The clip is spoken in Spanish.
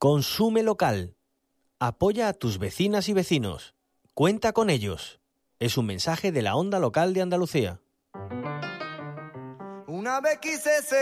Consume local. Apoya a tus vecinas y vecinos. Cuenta con ellos. Es un mensaje de la Onda Local de Andalucía. Una vez quise ser